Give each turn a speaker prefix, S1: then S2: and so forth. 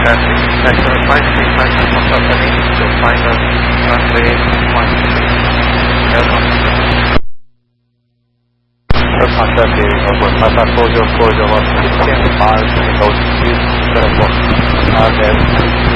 S1: traffic. Sector 535 from Company to final runway 13. Welcome. Contact over Tata Kojo Kojo was 15 miles in altitude, Singapore.